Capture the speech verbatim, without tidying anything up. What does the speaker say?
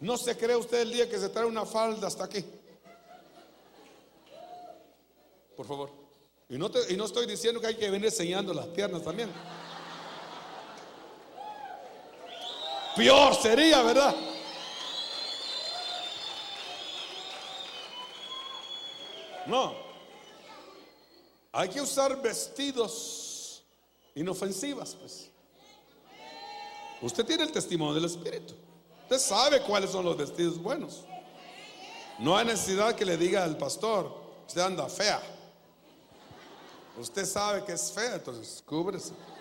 No se cree usted el día que se trae una falda hasta aquí. Por favor. Y no, te, y no estoy diciendo que hay que venir enseñando las piernas también. Peor sería, ¿verdad? No. Hay que usar vestidos inofensivas, pues. Usted tiene el testimonio del Espíritu. Usted sabe cuáles son los vestidos buenos. No hay necesidad que le diga al pastor: usted anda fea. Usted sabe que es fea, entonces cúbrese.